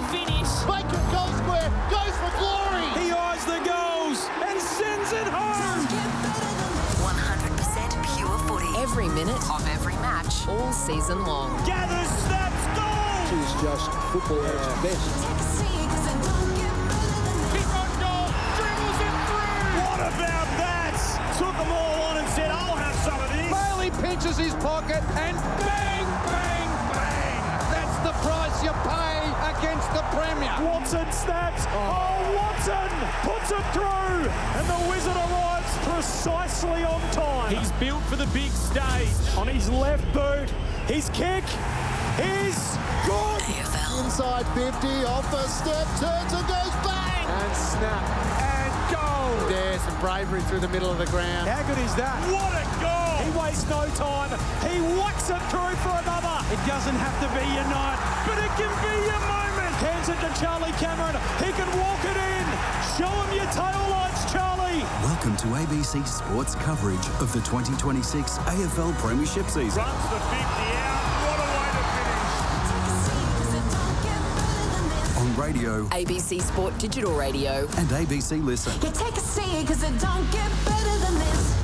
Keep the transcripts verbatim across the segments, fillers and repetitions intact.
finish. Baker goal square, goes for glory. He eyes the goals and sends it home. one hundred percent pure footy. Every minute of every match, all season long. Gathers, snaps, goal. This is just football at its best. Kick on goal, dribbles it through. What about that? Took them all on and said, I'll have some of this. Bailey pinches his pocket and bang, bang, bang. That's the price you pay against the Premier. Watson snaps. Oh, Watson puts it through. And the Wizard arrives precisely on time. He's built for the big stage. On his left boot. His kick is good. A F L. Inside fifty, off a step, turns and goes bang. And snap. And goal. There's some bravery through the middle of the ground. How good is that? What a goal. He wastes no time. He whacks it through for another. It doesn't have to be your night, but it can be your moment. Hands it to Charlie Cameron. He can walk it in. Show him your tail lights, Charlie. Welcome to A B C Sports coverage of the twenty twenty-six A F L Premiership season. Runs the fifty out. What a way to finish. On radio A B C Sport Digital Radio. and A B C Listen. You take a seat, cause it don't get better than this.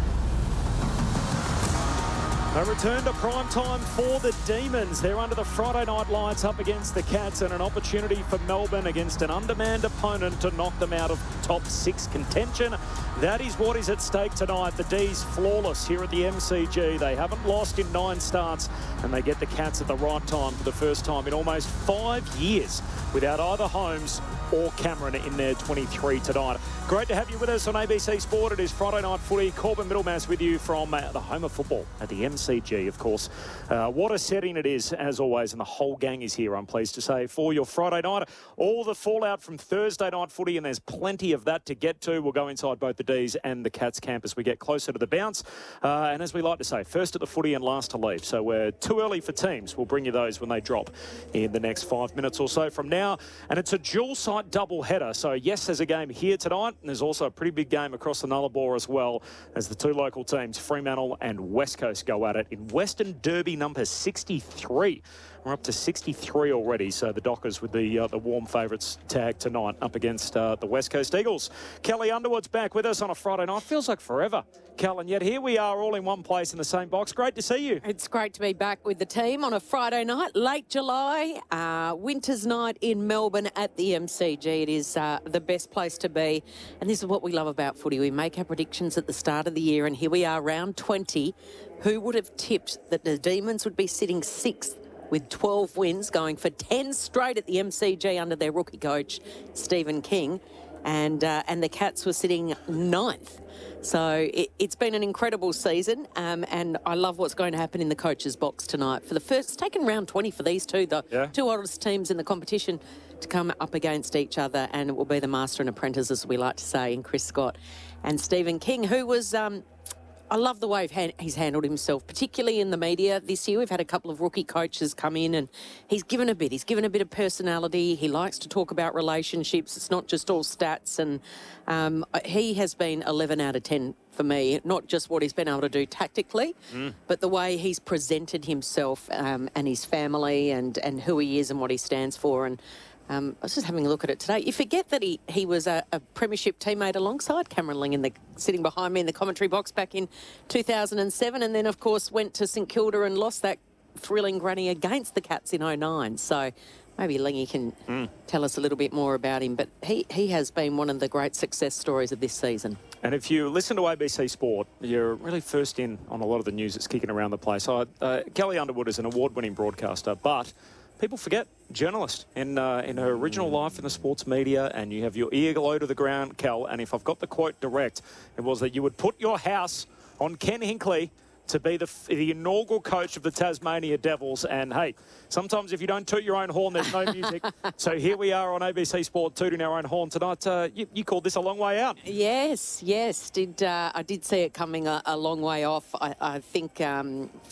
A return to prime time for the Demons. They're under the Friday night lights up against the Cats, and an opportunity for Melbourne against an undermanned opponent to knock them out of top six contention. That is what is at stake tonight. The D's flawless here at the M C G. They haven't lost in nine starts, and they get the Cats at the right time for the first time in almost five years without either Holmes or Cameron in their twenty-three tonight. Great to have you with us on A B C Sport. It is Friday Night Footy. Corbin Middlemass with you from uh, the home of football at the M C G, of course. Uh, what a setting it is, as always, and the whole gang is here, I'm pleased to say, for your Friday night. All the fallout from Thursday Night Footy, and there's plenty of that to get to. We'll go inside both the D's and the Cats camp as we get closer to the bounce. Uh, and as we like to say, first at the footy and last to leave. So we're too early for teams. We'll bring you those when they drop in the next five minutes or so from now. And it's a dual-site double header. So yes, there's a game here tonight, and there's also a pretty big game across the Nullarbor as well, as the two local teams, Fremantle and West Coast, go at it in Western Derby number sixty-three. We're up to sixty-three already, so the Dockers with the uh, the warm favourites tag tonight up against uh, the West Coast Eagles. Kelly Underwood's back with us on a Friday night. Feels like forever, Kel, and yet here we are all in one place in the same box. Great to see you. It's great to be back with the team on a Friday night, late July, uh, winter's night in Melbourne at the M C G. It is uh, the best place to be, and this is what we love about footy. We make our predictions at the start of the year, and here we are, round twenty. Who would have tipped that the Demons would be sitting sixth with twelve wins, going for ten straight at the M C G under their rookie coach, Stephen King, and uh, and the Cats were sitting ninth. So it, it's been an incredible season, um, and I love what's going to happen in the coach's box tonight. For the first, it's taken round twenty for these two, the Yeah. two oldest teams in the competition, to come up against each other, and it will be the master and apprentice, as we like to say, in Chris Scott and Stephen King, who was... Um, I love the way he's handled himself, particularly in the media this year. We've had a couple of rookie coaches come in, and he's given a bit. He's given a bit of personality. He likes to talk about relationships. It's not just all stats. And um, he has been eleven out of ten for me, not just what he's been able to do tactically, mm. but the way he's presented himself um, and his family and, and who he is and what he stands for. And Um, I was just having a look at it today. You forget that he, he was a, a premiership teammate alongside Cameron Ling, in the sitting behind me in the commentary box back in two thousand seven, and then, of course, went to St Kilda and lost that thrilling granny against the Cats in oh nine. So maybe Lingy can mm. tell us a little bit more about him. But he, he has been one of the great success stories of this season. And if you listen to A B C Sport, you're really first in on a lot of the news that's kicking around the place. I, uh, Kelly Underwood is an award-winning broadcaster, but people forget, journalist in uh, in her original life in the sports media, and you have your ear low to the ground, Kel, and if I've got the quote direct, it was that you would put your house on Ken Hinkley to be the, the inaugural coach of the Tasmania Devils. And, hey, sometimes if you don't toot your own horn, there's no music. So here we are on A B C Sport, tooting our own horn tonight. Uh, you, you called this a long way out. Yes, yes. Did uh, I did see it coming a, a long way off. I, I think... Um,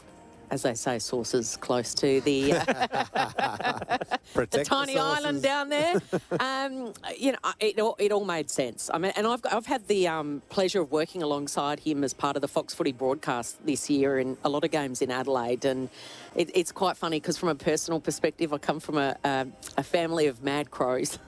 as they say, sources close to the, uh, the tiny the island down there. Um, you know, it all, it all made sense. I mean, and I've I've had the um, pleasure of working alongside him as part of the Fox Footy broadcast this year in a lot of games in Adelaide, and it, it's quite funny because from a personal perspective, I come from a, a, a family of mad crows.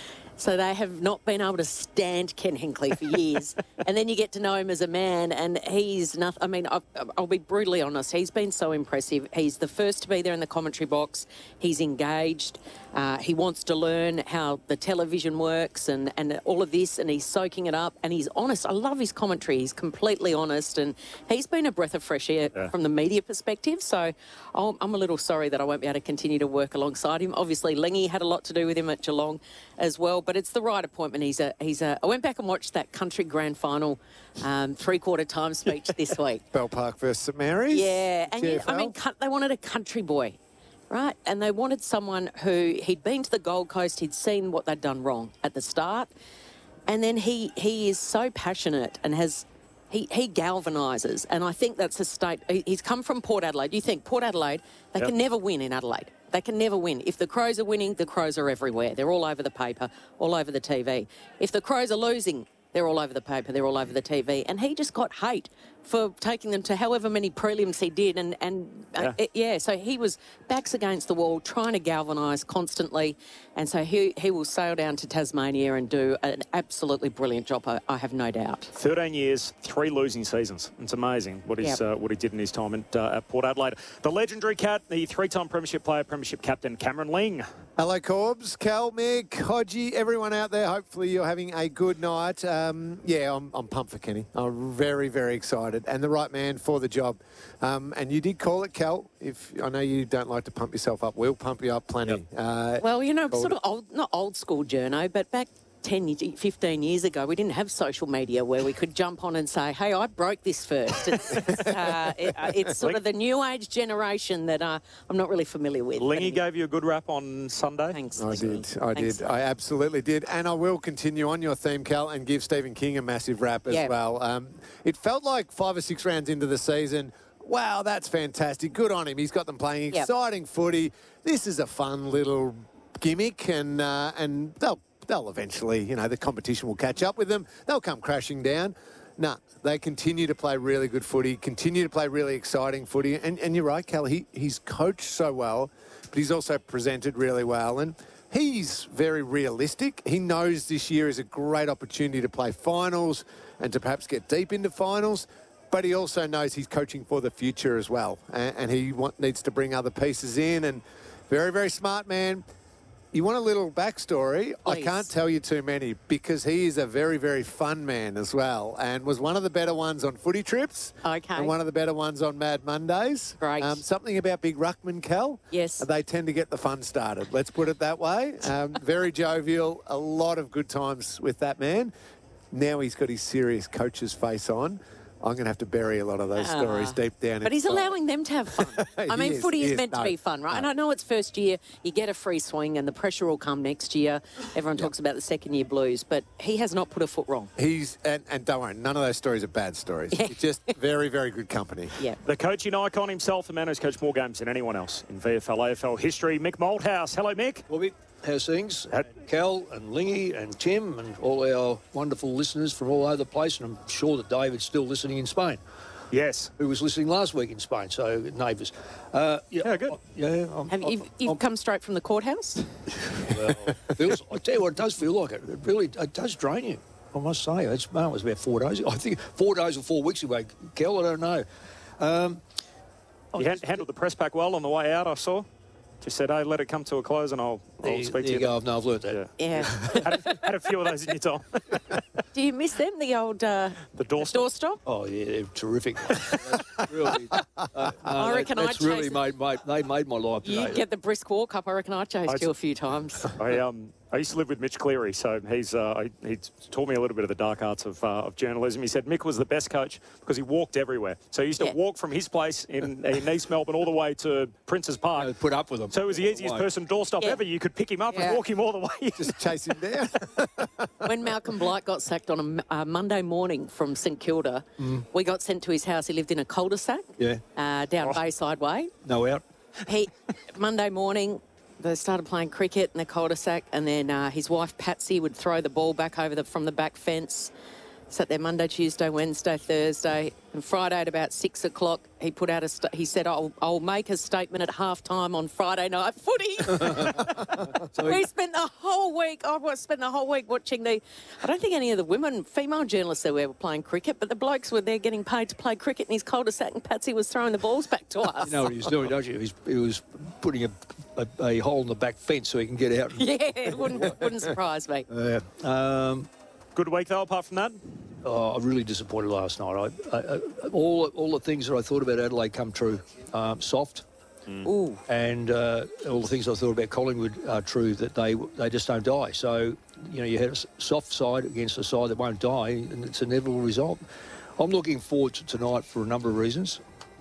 So they have not been able to stand Ken Hinkley for years. And then you get to know him as a man, and he's nothing. I mean, I'll, I'll be brutally honest. He's been so impressive. He's the first to be there in the commentary box. He's engaged. Uh, he wants to learn how the television works and, and all of this, and he's soaking it up. And he's honest. I love his commentary. He's completely honest, and he's been a breath of fresh air yeah. from the media perspective. So I'm, I'm a little sorry that I won't be able to continue to work alongside him. Obviously, Lingy had a lot to do with him at Geelong as well. But it's the right appointment. He's a, he's a, I went back and watched that country grand final um, three-quarter time speech this week. Bell Park versus St Mary's. Yeah, and you, I mean, they wanted a country boy, right? And they wanted someone who, he'd been to the Gold Coast, he'd seen what they'd done wrong at the start, and then he, he is so passionate and has, he, he galvanises, and I think that's a state, he's come from Port Adelaide. You think Port Adelaide, they yep. can never win in Adelaide. They can never win. If the Crows are winning, the Crows are everywhere. They're all over the paper, all over the T V. If the Crows are losing, they're all over the paper, they're all over the T V. And he just got hate for taking them to however many prelims he did. And, and yeah. Uh, it, yeah, so he was backs against the wall, trying to galvanise constantly. And so he, he will sail down to Tasmania and do an absolutely brilliant job, I, I have no doubt. thirteen years, three losing seasons. It's amazing what, he's, yep. uh, what he did in his time at, uh, at Port Adelaide. The legendary Cat, the three-time premiership player, premiership captain, Cameron Ling. Hello, Corbs, Cal, Mick, Hodgie, everyone out there. Hopefully you're having a good night. Um, yeah, I'm, I'm pumped for Kenny. I'm very, very excited. And the right man for the job. Um, and you did call it, Cal. If I know you don't like to pump yourself up, we'll pump you up plenty. Yep. Uh, well, you know, sort of old, not old school journo, but back ten, fifteen years ago, we didn't have social media where we could jump on and say, hey, I broke this first. It's, it's, uh, it, it's sort of the new age generation that uh, I'm not really familiar with. Lingy gave you a good rap on Sunday. Thanks. I did. I Thanks. did. I absolutely did. And I will continue on your theme, Cal, and give Stephen King a massive rap as yeah. well. Um, it felt like five or six rounds into the season, wow, that's fantastic. Good on him. He's got them playing exciting yep. footy. This is a fun little gimmick, and uh, and they'll they'll eventually, you know, the competition will catch up with them. They'll come crashing down. No, they continue to play really good footy, continue to play really exciting footy. And, and you're right, Cal, he, he's coached so well, but he's also presented really well. And he's very realistic. He knows this year is a great opportunity to play finals and to perhaps get deep into finals. But he also knows he's coaching for the future as well. And, and he want, needs to bring other pieces in. And very, very smart man. You want a little backstory? Please. I can't tell you too many because he is a very, very fun man as well, and was one of the better ones on footy trips. Okay. And one of the better ones on Mad Mondays. Great. Um, something about Big Ruckman, Cal. Yes. They tend to get the fun started. Let's put it that way. Um, very jovial. A lot of good times with that man. Now he's got his serious coach's face on. I'm going to have to bury a lot of those uh, stories deep down. But he's inside. allowing them to have fun. I mean, is, footy is, is meant no, to be fun, right? No. And I know it's first year, you get a free swing and the pressure will come next year. Everyone yep. talks about the second year blues, but he has not put a foot wrong. He's, and, and don't worry, none of those stories are bad stories. Yeah. It's just very, very good company. Yeah. The coaching icon himself, the man who's coached more games than anyone else in V F L, A F L history, Mick Malthouse. Hello, Mick. Bobby, how's things? At Cal and Lingy and Tim and all our wonderful listeners from all over the place, and I'm sure that David's still listening in Spain. Yes. Who was listening last week in Spain, so neighbours. Uh, yeah, yeah, good. I, yeah, I'm, Have you, I'm, you've I'm, come straight from the courthouse? Well, feels, I tell you what, it does feel like it. It really it does drain you, I must say. It's, well, it was about four days. I think four days or four weeks ago. Cal, I don't know. Um, you just, handled the press pack well on the way out, I saw. Just said, hey, let it come to a close and I'll, I'll there, speak there to you. you go. I've, no, I've learnt that. Yeah. yeah. had, a, had a few of those in your time. Do you miss them, the old uh, the doorstop? doorstop? Oh, yeah, they're terrific. really, uh, no, I reckon that, that's I really made, made, they made my life today. You get the brisk walk up. I reckon I chased I, you a few times. I um I used to live with Mitch Cleary, so he's uh, he taught me a little bit of the dark arts of uh, of journalism. He said Mick was the best coach because he walked everywhere. So he used to yeah. walk from his place in, in East Melbourne all the way to Princes Park. Uh, put up with them. So it was the easiest person doorstop yeah. ever. You could could pick him up Yeah. and walk him all the way. Just chase him down. When Malcolm Blight got sacked on a uh, Monday morning from St Kilda, Mm. we got sent to his house. He lived in a cul-de-sac Yeah. uh, down Oh. Bayside Way. No out. He Monday morning, they started playing cricket in the cul-de-sac, and then uh, his wife Patsy would throw the ball back over the from the back fence. Sat there Monday, Tuesday, Wednesday, Thursday, and Friday at about six o'clock. He put out a. St- he said, "I'll I'll make a statement at half time on Friday night footy." So we he, spent the whole week. I was spent the whole week watching the. I don't think any of the women, female journalists, there were playing cricket, but the blokes were there getting paid to play cricket in his cul-de-sac, and Patsy was throwing the balls back to us. you know what he was doing, don't you? He's, he was putting a, a, a hole in the back fence so he can get out. And, Yeah, it wouldn't wouldn't surprise me. uh, um, Good week, though, apart from that. Oh, I'm really disappointed last night. I, I, I, all all the things that I thought about Adelaide come true. Um, soft, Ooh. and uh, all the things I thought about Collingwood are true. That they they just don't die. So you know, you had a s- soft side against a side that won't die, and it's an inevitable result. I'm looking forward to tonight for a number of reasons.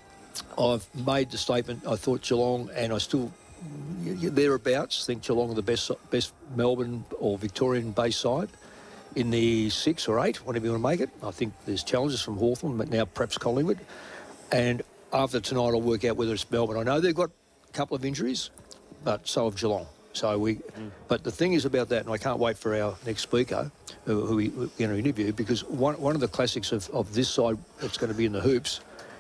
I've made the statement. I thought Geelong, and I still y- y- thereabouts think Geelong are the best best Melbourne or Victorian-based side in the six or eight, whatever you want to make it. I think there's challenges from Hawthorn, but now perhaps Collingwood. And after tonight, I'll work out whether it's Melbourne. I know they've got a couple of injuries, but so have Geelong. So we, mm. But the thing is about that, and I can't wait for our next speaker, who, who we, we're going to interview, because one one of the classics of, of this side that's going to be in the hoops,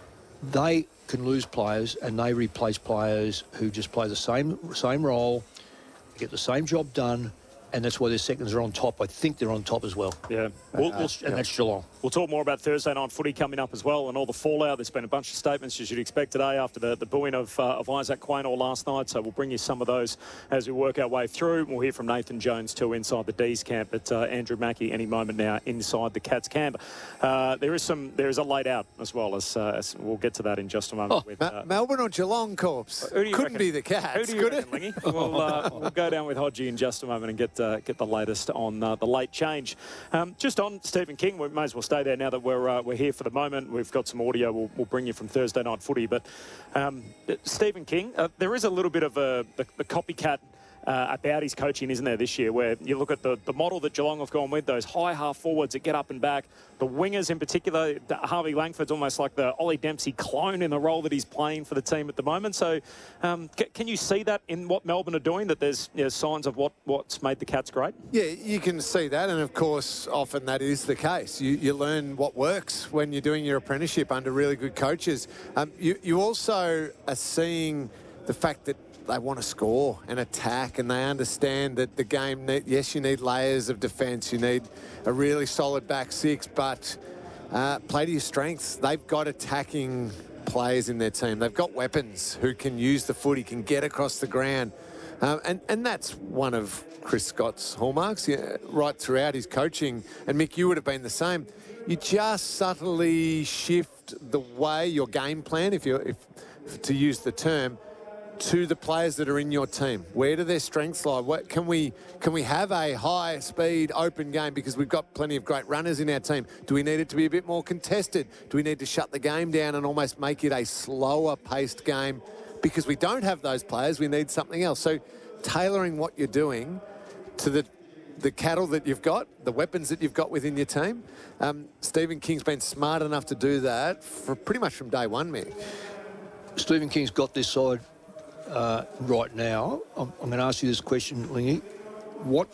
they can lose players and they replace players who just play the same same role, get the same job done. And that's why their seconds are on top. I think they're on top as well. Yeah. We'll, Uh, we'll, and that's Geelong. We'll talk more about Thursday night footy coming up as well, and all the fallout. There's been a bunch of statements you should expect today after the, the booing of, uh, of Isaac Quaynor last night. So we'll bring you some of those as we work our way through. We'll hear from Nathan Jones too inside the D's camp, but uh, Andrew Mackie any moment now inside the Cats camp. Uh, there is some. There is a late out as well as, uh, as we'll get to that in just a moment. Oh, with, Ma- uh, Melbourne or Geelong, Corpse? Who do you Couldn't reckon? be the Cats, Who do you could reckon, it? Lingy? We'll, uh, we'll go down with Hodgie in just a moment and get uh, get the latest on uh, the late change. Um, just on Stephen King, we may as well stay there now that we're uh, we're here for the moment. We've got some audio we'll, we'll bring you from Thursday night footy. But um, Stephen King, uh, there is a little bit of a the, the copycat Uh, about his coaching, isn't there, this year, where you look at the, the model that Geelong have gone with, those high half forwards that get up and back, the wingers in particular. Harvey Langford's almost like the Ollie Dempsey clone in the role that he's playing for the team at the moment. So um, c- can you see that in what Melbourne are doing, that there's you know, signs of what, what's made the Cats great? Yeah, you can see that, and of course, often that is the case. You, you learn what works when you're doing your apprenticeship under really good coaches. Um, you, you also are seeing the fact that they want to score and attack, and they understand that the game, need, yes, you need layers of defence, you need a really solid back six, but uh, play to your strengths. They've got attacking players in their team. They've got weapons who can use the footy, can get across the ground. Um, and, and that's one of Chris Scott's hallmarks, yeah, right throughout his coaching. And Mick, you would have been the same. You just subtly shift the way, your game plan, if you if to use the term, to the players that are in your team. Where do their strengths lie? What can we can we have a high speed open game, because we've got plenty of great runners in our team? Do we need it to be a bit more contested? Do we need to shut the game down and almost make it a slower paced game? Because we don't have those players, we need something else. So tailoring what you're doing to the the cattle that you've got, the weapons that you've got within your team. Um, Stephen King's been smart enough to do that for pretty much from day one, Mick. Stephen King's got this side uh, right now. I'm, I'm going to ask you this question, Lingy. What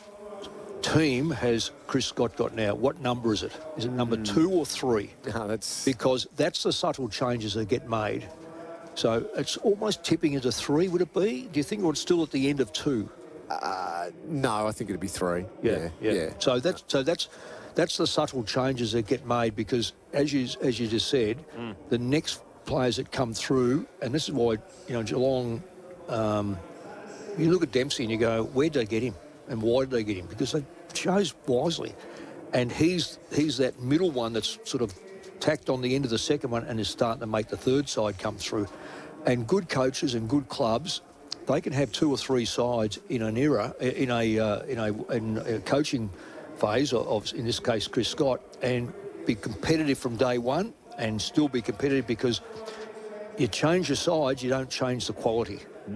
team has Chris Scott got now? What number is it? Is it number mm. two or three? No, that's... Because that's the subtle changes that get made. So it's almost tipping into three, would it be? Do you think, or it's still at the end of two? Uh, no, I think it'd be three. Yeah, yeah. yeah. yeah. So that's so that's that's the subtle changes that get made, because as you as you just said, mm. the next players that come through, and this is why you know Geelong. Um, you look at Dempsey and you go, where did they get him, and why did they get him? Because they chose wisely, and he's he's that middle one that's sort of tacked on the end of the second one and is starting to make the third side come through. And good coaches and good clubs, they can have two or three sides in an era, in a uh, in a, in a coaching phase of, of, in this case, Chris Scott, and be competitive from day one and still be competitive, because you change your sides, you don't change the quality. Mm.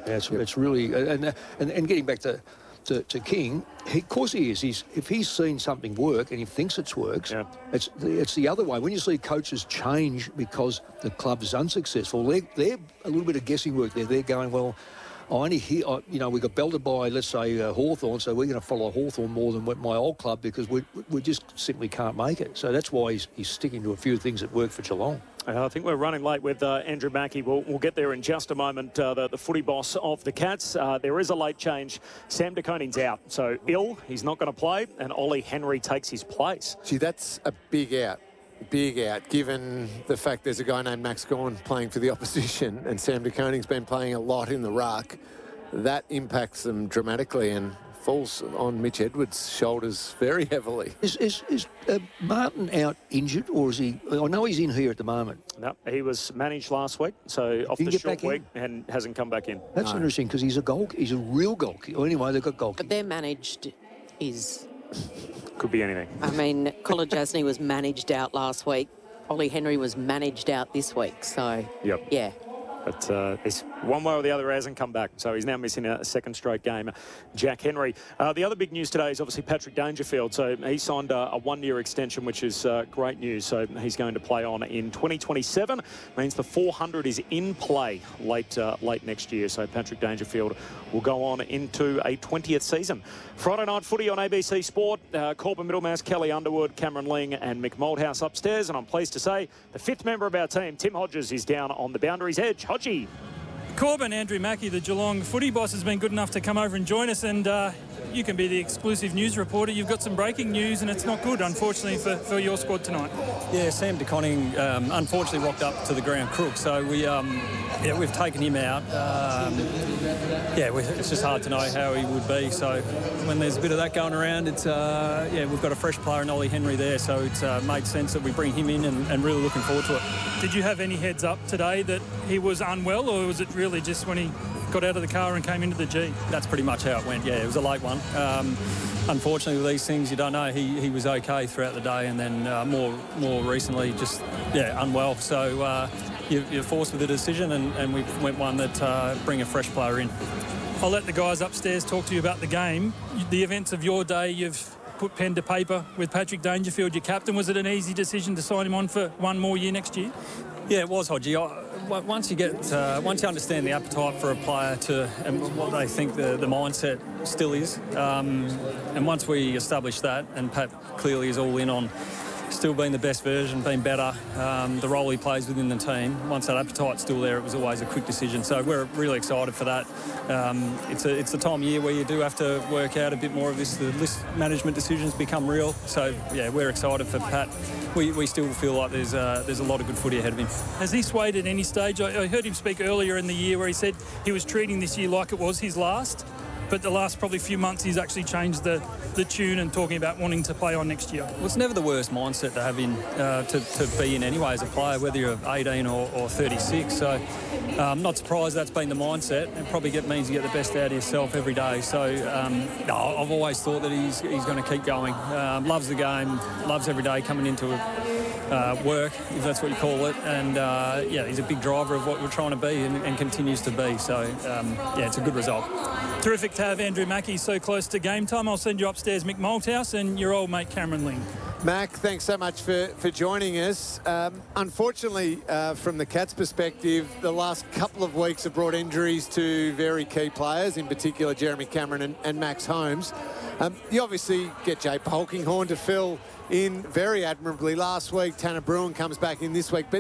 Yeah, it's, yep. it's really and and and getting back to. To, to King, he, of course he is. He's, if he's seen something work and he thinks it works, yeah. it's the, it's the other way. When you see coaches change because the club is unsuccessful, they're, they're a little bit of guessing work there. They're going, well, I only hear, I, you know, we got belted by, let's say, uh, Hawthorn, so we're going to follow Hawthorn more than my old club because we we just simply can't make it. So that's why he's, he's sticking to a few things that work for Geelong. Uh, I think we're running late with uh, Andrew Mackie. We'll, we'll get there in just a moment. Uh, the, the footy boss of the Cats. Uh, there is a late change. Sam De Koning's out, so ill. He's not going to play, and Ollie Henry takes his place. Gee, that's a big out. Big out, given the fact there's a guy named Max Gawn playing for the opposition, and Sam De Koning's been playing a lot in the ruck. That impacts them dramatically and falls on Mitch Edwards' shoulders very heavily. Is is, is uh, Martin out injured, or is he? I know he's in here at the moment. No, he was managed last week, so off the short week and hasn't come back in. That's no. interesting because he's a goal. He's a real goalkeeper. Anyway, they've got goalkeeper. But they're managed is. Could be anything. I mean, Colin Jasny was managed out last week. Ollie Henry was managed out this week. So, yep. yeah. But uh, it's one way or the other hasn't come back. So he's now missing a second straight game. Jack Henry. Uh, the other big news today is obviously Patrick Dangerfield. So he signed a, a one-year extension, which is uh, great news. So he's going to play on in twenty twenty-seven. Means the four hundred is in play late uh, late next year. So Patrick Dangerfield will go on into a twentieth season. Friday night footy on A B C Sport. Uh, Corbin Middlemass, Kelly Underwood, Cameron Ling and Mick Moldhouse upstairs. And I'm pleased to say the fifth member of our team, Tim Hodges, is down on the boundary's edge. Hodgie. Corbin, Andrew Mackie, the Geelong footy boss, has been good enough to come over and join us, and uh, you can be the exclusive news reporter. You've got some breaking news, and it's not good, unfortunately, for, for your squad tonight. Yeah, Sam De Koning um, unfortunately rocked up to the ground crook, so we, um, yeah, we've taken him out. Um, yeah, we, it's just hard to know how he would be, so when there's a bit of that going around, it's uh, yeah, we've got a fresh player in Ollie Henry there, so it's uh, made sense that we bring him in and, and really looking forward to it. Did you have any heads up today that he was unwell, or was it really just when he got out of the car and came into the G? That's pretty much how it went, yeah. It was a late one. Um, unfortunately, with these things, you don't know. He he was okay throughout the day, and then uh, more more recently, just, yeah, unwell. So uh, you, you're forced with a decision, and, and we went one that uh, bring a fresh player in. I'll let the guys upstairs talk to you about the game. The events of your day, you've put pen to paper with Patrick Dangerfield, your captain. Was it an easy decision to sign him on for one more year next year? Yeah, it was, Hodgie. I, once you get, uh, once you understand the appetite for a player to and what they think the, the mindset still is, um, and once we establish that, and Pat clearly is all in on still being the best version, being better, um, the role he plays within the team. Once that appetite's still there, it was always a quick decision. So we're really excited for that. Um, it's a it's the time of year where you do have to work out a bit more of this. The list management decisions become real. So yeah, we're excited for Pat. We, we still feel like there's uh, there's a lot of good footy ahead of him. Has he swayed at any stage? I, I heard him speak earlier in the year where he said he was treating this year like it was his last. But the last probably few months he's actually changed the, the tune and talking about wanting to play on next year. Well, it's never the worst mindset to have in, uh, to, to be in anyway as a player, whether you're eighteen or, or thirty-six. So I'm um, not surprised that's been the mindset. It probably get, means you get the best out of yourself every day. So um, no, I've always thought that he's, he's going to keep going. Um, loves the game, loves every day coming into it. Uh, work, if that's what you call it, and uh, yeah, he's a big driver of what we're trying to be and, and continues to be. So um, yeah, it's a good result. Terrific to have Andrew Mackie so close to game time. I'll send you upstairs, Mick Moldhouse, and your old mate Cameron Ling. Mac, thanks so much for, for joining us. Um, unfortunately, uh, from the Cats' perspective, the last couple of weeks have brought injuries to very key players, in particular Jeremy Cameron and, and Max Holmes. Um, you obviously get Jay Polkinghorne to fill in very admirably last week. Tanner Bruin comes back in this week, but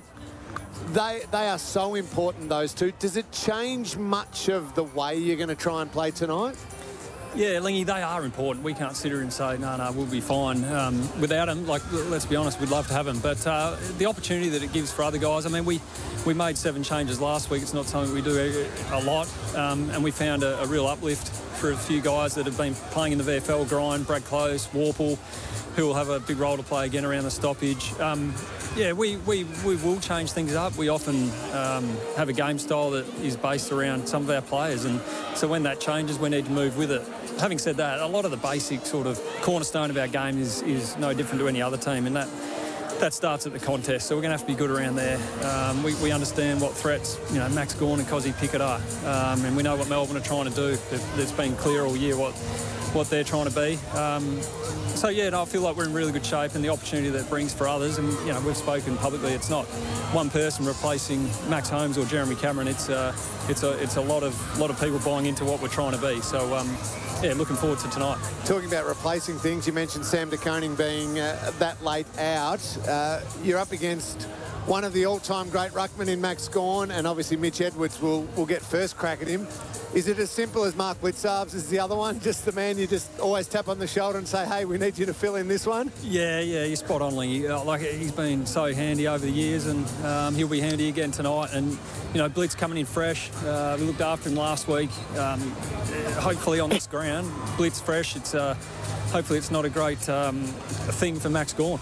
they they are so important, those two. Does it change much of the way you're going to try and play tonight? Yeah, Lingy, they are important. We can't sit here and say, no, no, we'll be fine. Um, without them, like, let's be honest, we'd love to have them. But uh, the opportunity that it gives for other guys, I mean, we, we made seven changes last week. It's not something we do a lot. Um, and we found a, a real uplift for a few guys that have been playing in the V F L, Grind, Brad Close, Warple, who will have a big role to play again around the stoppage. Um, yeah, we, we, we will change things up. We often um, have a game style that is based around some of our players, and so when that changes, we need to move with it. Having said that, a lot of the basic sort of cornerstone of our game is, is no different to any other team, and that that starts at the contest, so we're going to have to be good around there. Um, we, we understand what threats, you know, Max Gawn and Cozzy Pickett are, um, and we know what Melbourne are trying to do. It's been clear all year what what they're trying to be. Um, so, yeah, no, I feel like we're in really good shape, and the opportunity that it brings for others, and, you know, we've spoken publicly, it's not one person replacing Max Holmes or Jeremy Cameron. It's, uh, it's, a, it's a lot of lot of people buying into what we're trying to be. So, um, yeah, looking forward to tonight. Talking about replacing things, you mentioned Sam De Koning being uh, that late out. Uh, you're up against one of the all-time great ruckmen in Max Gawn, and obviously Mitch Edwards will, will get first crack at him. Is it as simple as Mark Blitzarves as the other one? Just the man you just always tap on the shoulder and say, hey, we need you to fill in this one? Yeah, yeah, you're spot on, Lee. Uh, like, he's been so handy over the years, and um, he'll be handy again tonight. And, you know, Blitz coming in fresh. Uh, we looked after him last week. Um, hopefully on this ground, Blitz fresh. It's uh, hopefully it's not a great um, thing for Max Gawn.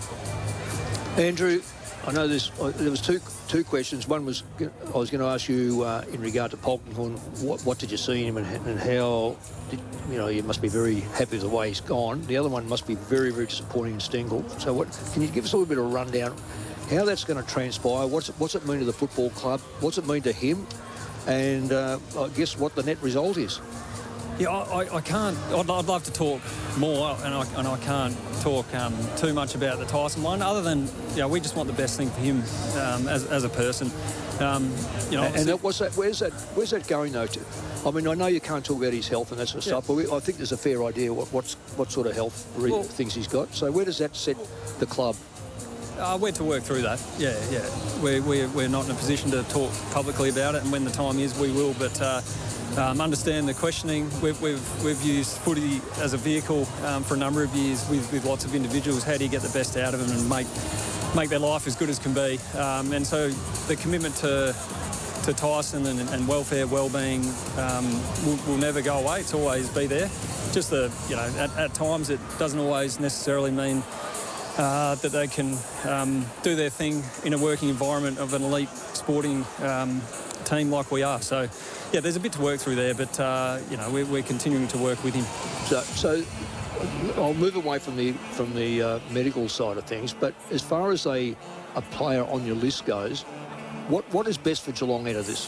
Andrew, I know there's, uh, there was two two questions. One was I was going to ask you uh, in regard to Polkinghorne, what, what did you see in him, and, and how, did, you know, you must be very happy with the way he's gone. The other one must be very, very disappointing in Stengel. So what, can you give us a little bit of a rundown how that's going to transpire? What's it, what's it mean to the football club? What's it mean to him? And uh, I guess what the net result is? Yeah, I, I can't. I'd, I'd love to talk more, and I, and I can't talk um, too much about the Tyson one, other than, you know, we just want the best thing for him um, as, as a person. Um, you know, and that, what's that? Where's that? Where's that going though? To, I mean, I know you can't talk about his health and that sort of yeah. stuff, but we, I think there's a fair idea what what's, what sort of health re- well, things he's got. So where does that set the club? Uh, we're to work through that. Yeah, yeah. We're, we're we're not in a position to talk publicly about it, and when the time is, we will. But. Uh, Um, understand the questioning. We've, we've, we've used footy as a vehicle um, for a number of years with, with lots of individuals. How do you get the best out of them and make make their life as good as can be? Um, and so the commitment to to Tyson and, and welfare, well-being um, will, will never go away. It's always be there. Just the, you know, at, at times it doesn't always necessarily mean uh, that they can um, do their thing in a working environment of an elite sporting um, team like we are. So, yeah, there's a bit to work through there, but, uh, you know, we're, we're continuing to work with him. So, so I'll move away from the from the uh, medical side of things, but as far as a, a player on your list goes, what what is best for Geelong out of this?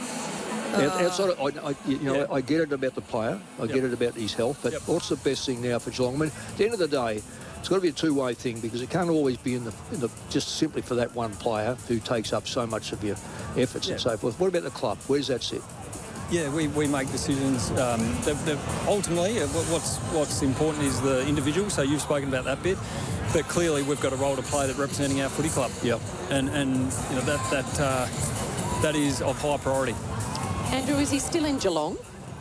Uh, Outside of, I, I, you know, yeah. I get it about the player, I yep. get it about his health, but yep. what's the best thing now for Geelong? I mean, at the end of the day, it's got to be a two-way thing, because it can't always be in the, in the just simply for that one player who takes up so much of your efforts yep. and so forth. What about the club? Where's that sit? Yeah, we, we make decisions. Um, they're, they're ultimately, what's what's important is the individual. So you've spoken about that bit, but clearly we've got a role to play that representing our footy club. Yep. And and you know that that uh, that is of high priority. Andrew, is he still in Geelong?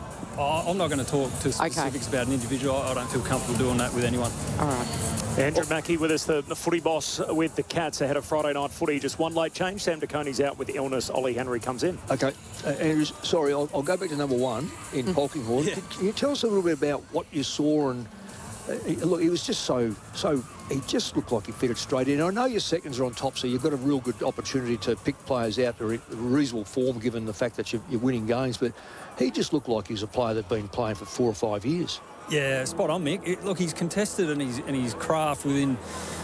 Oh, I'm not going to talk to specifics okay. about an individual. I don't feel comfortable doing that with anyone. All right. Andrew Mackie with us, the, the footy boss with the Cats ahead of Friday night footy. Just one late change. Sam De Koning's out with illness. Ollie Henry comes in. Okay. Uh, Andrew, sorry, I'll, I'll go back to number one in mm. Polkinghorne. Yeah. Can, can you tell us a little bit about what you saw? And uh, he, look, he was just so, so, he just looked like he fitted straight in. I know your seconds are on top, so you've got a real good opportunity to pick players out to reasonable form, given the fact that you're, you're winning games, but he just looked like he was a player that's been playing for four or five years. Yeah, spot on, Mick. It, look, he's contested and he's and his craft within,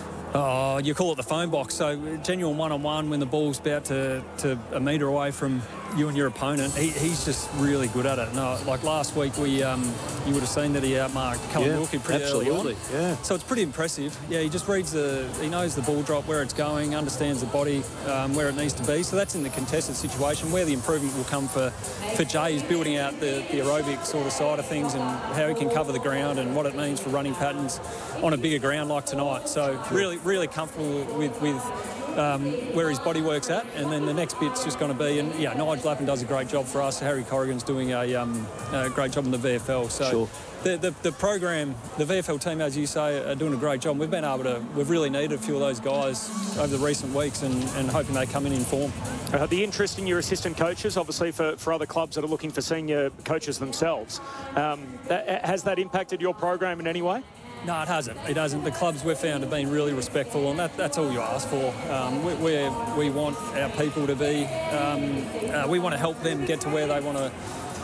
oh, you call it the phone box. So genuine one-on-one when the ball's about to, to a metre away from you and your opponent. He, he's just really good at it. No, like last week, we um, you would have seen that he outmarked Cullen yeah, Wilkie pretty absolutely. early on. Yeah. So it's pretty impressive. Yeah, he just reads the, he knows the ball drop, where it's going, understands the body, um, where it needs to be. So that's in the contested situation. Where the improvement will come for, for Jay is building out the, the aerobic sort of side of things and how he can cover the ground and what it means for running patterns on a bigger ground like tonight. So really, really comfortable with, with um, where his body works at. And then the next bit's just going to be, and yeah, Nigel Lappin does a great job for us. Harry Corrigan's doing a, um, a great job in the V F L. So sure. the, the the program, the V F L team, as you say, are doing a great job. We've been able to, we've really needed a few of those guys over the recent weeks and, and hoping they come in in form. Uh, the interest in your assistant coaches, obviously for, for other clubs that are looking for senior coaches themselves, um, that, has that impacted your program in any way? No, it hasn't. It hasn't. The clubs we've found have been really respectful, and that, that's all you ask for. Um, we, we we want our people to be. Um, uh, we want to help them get to where they want to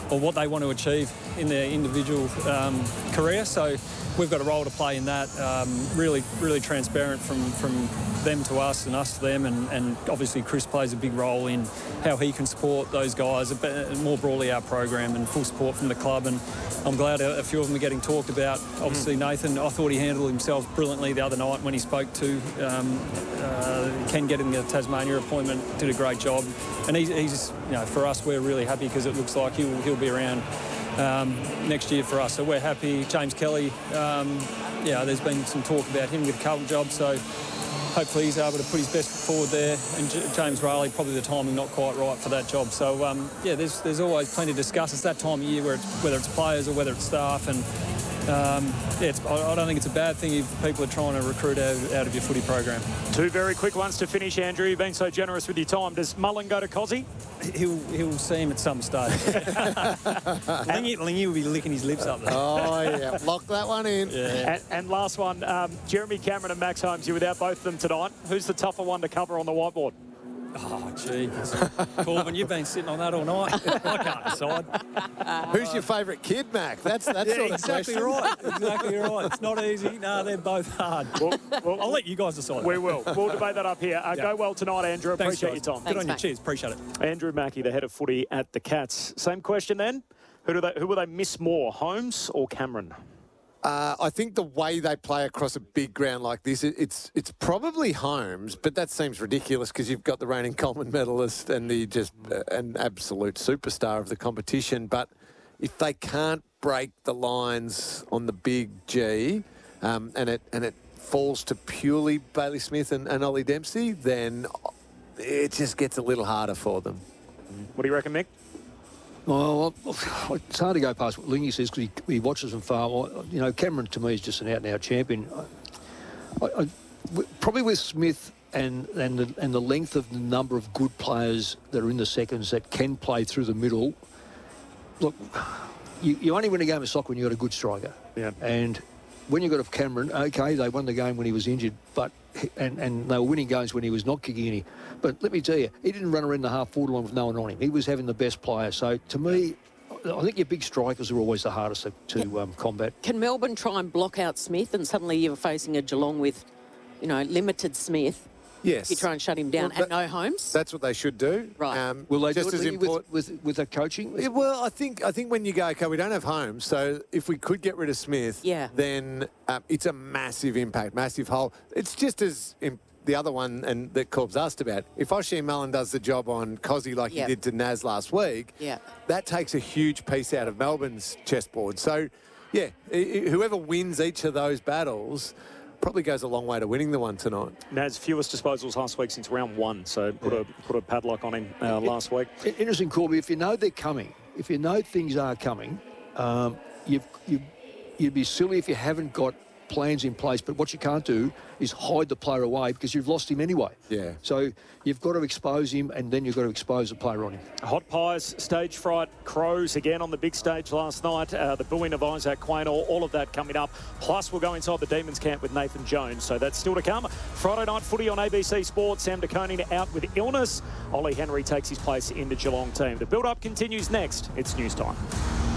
or what they want to achieve in their individual um, career. So we've got a role to play in that. Um, really, really transparent from from them to us and us to them, and, and obviously Chris plays a big role in how he can support those guys, but more broadly our program, and full support from the club. And I'm glad a, a few of them are getting talked about. Obviously mm. Nathan, I thought he handled himself brilliantly the other night when he spoke to um, uh, Ken getting the Tasmania appointment, did a great job. And he's, he's you know, for us, we're really happy because it looks like he'll, he'll be around um, next year for us. So we're happy. James Kelly, um, yeah, there's been some talk about him with the Carlton job, so hopefully he's able to put his best foot forward there. And J James Rayleigh, probably the timing not quite right for that job. So, um, yeah, there's there's always plenty to discuss. It's that time of year where it's, whether it's players or whether it's staff. And, um, yeah, it's, I, I don't think it's a bad thing if people are trying to recruit out, out of your footy program. Two very quick ones to finish, Andrew. You've been so generous with your time. Does Mullen go to Cozzy? He'll, he'll see him at some stage. Lingy, Lingy will be licking his lips up there. Oh, yeah. Lock that one in. Yeah. And, and last one, um, Jeremy Cameron and Max Holmes, you're without both of them tonight. Who's the tougher one to cover on the whiteboard? Oh, gee. Corbin, you've been sitting on that all night. I can't decide. Who's your favourite kid, Mac? That's that's yeah, sort of exactly question. right. Exactly right. It's not easy. No, they're both hard. Well, well, I'll let you guys decide. We will. We'll debate that up here. Uh, yeah. Go well tonight, Andrew. Thanks, Appreciate guys. your time. Good Thanks, on you. Mac. Cheers. Appreciate it. Andrew Mackey, the head of footy at the Cats. Same question then. Who do they? Who will they miss more, Holmes or Cameron? Uh, I think the way they play across a big ground like this, it, it's it's probably Holmes, but that seems ridiculous because you've got the reigning Coleman medalist and the just uh, an absolute superstar of the competition. But if they can't break the lines on the big G, um, and it and it falls to purely Bailey Smith and, and Ollie Dempsey, then it just gets a little harder for them. What do you reckon, Mick? Well, it's hard to go past what Lingy says because he, he watches them far. You know, Cameron to me is just an out-and-out champion. I, I, probably with Smith and and the, and the length of the number of good players that are in the seconds that can play through the middle. Look, you, you only win a game of soccer when you've got a good striker. Yeah. And when you got a Cameron, okay, they won the game when he was injured, but and, and they were winning games when he was not kicking any. But let me tell you, he didn't run around the half-forward line with no one on him. He was having the best player. So, to me, I think your big strikers are always the hardest to, to um, combat. Can Melbourne try and block out Smith and suddenly you're facing a Geelong with, you know, limited Smith? Yes. You try and shut him down Well, and no Holmes? That's what they should do. Right. Um, Will they just do it as Lingy, important with, with, with that coaching? Yeah, well, I think I think when you go, okay, we don't have Holmes, so if we could get rid of Smith, yeah. then um, it's a massive impact, massive hole. It's just as imp- the other one, and that Corb's asked about. If Oshie Mullen does the job on Cozzy like yep. he did to Naz last week, yeah. that takes a huge piece out of Melbourne's chessboard. So, yeah, I- I- whoever wins each of those battles probably goes a long way to winning the one tonight. Naz, fewest disposals last week since round one, so put yeah. a put a padlock on him uh, last week. Interesting, Corby. If you know they're coming, if you know things are coming, um, you've, you, you'd be silly if you haven't got plans in place. But what you can't do is hide the player away because you've lost him anyway. Yeah. So you've got to expose him, and then you've got to expose the player on him. Hot pies, stage fright, Crows again on the big stage last night. Uh, the booing of Isaac Quain, all, all of that coming up. Plus, we'll go inside the Demons camp with Nathan Jones. So that's still to come. Friday night footy on A B C Sports. Sam De Koning out with illness. Ollie Henry takes his place in the Geelong team. The build-up continues next. It's news time.